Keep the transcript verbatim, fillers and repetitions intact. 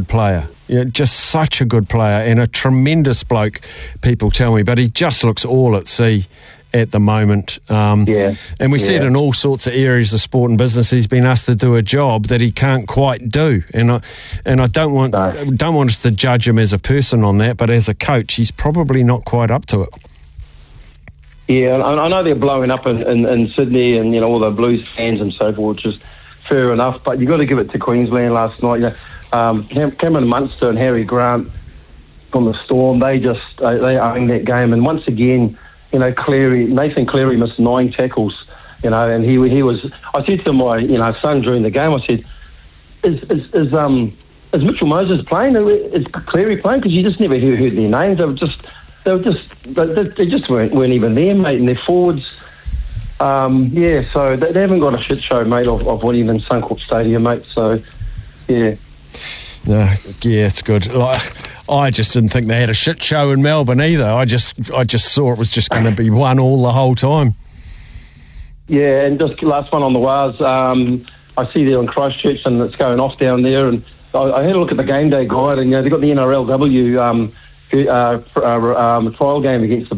player. You know, just such a good player and a tremendous bloke, people tell me, but he just looks all at sea at the moment. Um, yeah. And we yeah. see it in all sorts of areas of sport and business. He's been asked to do a job that he can't quite do. And I, and I don't want no. don't want us to judge him as a person on that, but as a coach, he's probably not quite up to it. Yeah, I, I know they're blowing up in, in, in Sydney and, you know, all the Blues fans and so forth, which is fair enough, but you've got to give it to Queensland last night. You know, um, Cam- Cameron Munster and Harry Grant from the Storm, they just, they, they owned that game. And once again, you know, Cleary, Nathan Cleary missed nine tackles, you know, and he he was, I said to my, you know, son during the game, I said, is is, is um is Mitchell Moses playing? Is Cleary playing? Because you just never heard, heard their names. They were just, they were just, they, they just weren't, weren't even there, mate, and their forwards, um, yeah, so they, they haven't got a shit show, mate, of, of winning in Suncorp Stadium, mate, so, yeah. No, yeah, it's good. Like, I just didn't think they had a shit show in Melbourne either. I just, I just saw it was just going to be one all the whole time. Yeah, and just last one on the wires. Um, I see there in Christchurch, and it's going off down there. And I, I had a look at the game day guide, and you know, they got the N R L W um, uh, uh, um, trial game against the